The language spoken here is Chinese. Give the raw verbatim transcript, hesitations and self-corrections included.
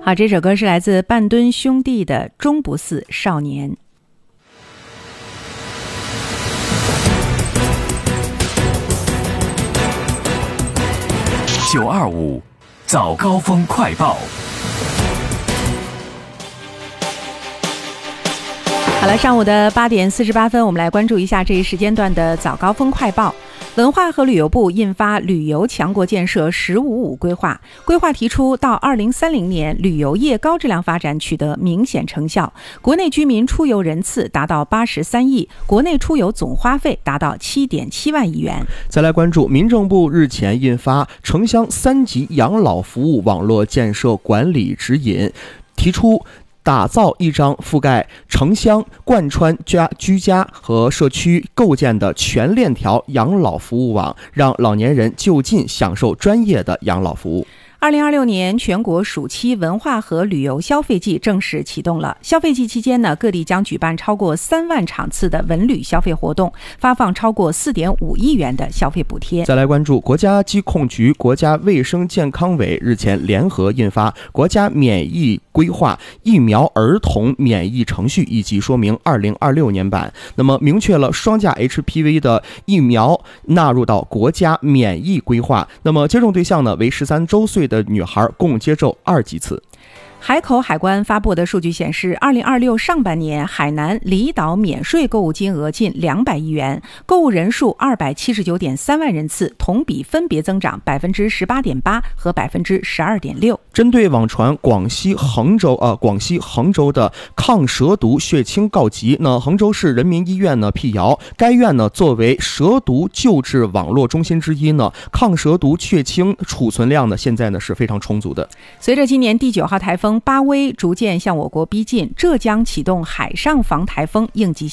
好，这首歌是来自半吨兄弟的《终不似少年》。 九二五早高峰快报。 好了，上午的八点四十八分，我们来关注一下这一时间段的早高峰快报。文化和旅游部印发旅游强国建设“十五五”规划，规划提出到二零三零年，旅游业高质量发展取得明显成效，国内居民出游人次达到八十三亿，国内出游总花费达到七点七万亿元。 再来关注民政部日前印发城乡三级养老服务网络建设管理指引，提出打造一张覆盖城乡、贯穿家居家和社区构建的全链条养老服务网，让老年人就近享受专业的养老服务。 二零二六年全国暑期文化和旅游消费季正式启动了。消费季期间呢，各地将举办超过三万场次的文旅消费活动，发放超过四点五亿元的消费补贴。 再来关注国家疾控局、国家卫生健康委日前联合印发《国家免疫规划疫苗儿童免疫程序以及说明二零二六年版》，那么明确了双价 H P V 的疫苗纳入到国家免疫规划，那么接种对象呢为十三周岁的的女孩，共接种二剂次。 海口海关发布的数据显示，二零二六上半年海南离岛免税购物金额近两百亿元，购物人数二百七十九点三万人次，同比分别增长百分之十八点八和百分之十二点六。 针对网传广西衡州呃广西衡州的抗蛇毒血清告急，那衡州市人民医院呢辟谣，该院呢作为蛇毒救治网络中心之一呢，抗蛇毒血清储存量呢现在呢是非常充足的。 随着今年第九号台风巴威逐渐向我国逼近，浙江启动海上防台风应急